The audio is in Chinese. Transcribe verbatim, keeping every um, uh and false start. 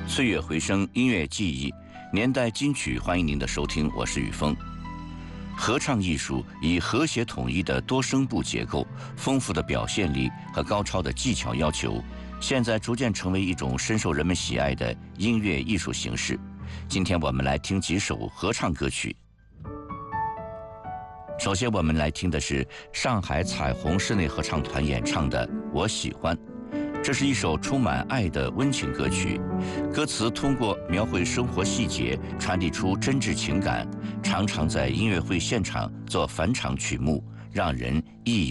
岁月回声，音乐记忆，年代金曲，欢迎您的收听，我是雨峰。合唱艺术以和谐统一的多声部结构、丰富的表现力和高超的技巧要求，现在逐渐成为一种深受人们喜爱的音乐艺术形式。今天我们来听几首合唱歌曲。首先，我们来听的是上海彩虹室内合唱团演唱的《我喜欢》。这是一首充满爱的温情歌曲，歌词通过描绘生活细节，传递出真挚情感，常常在音乐会现场做返场曲目，让人意犹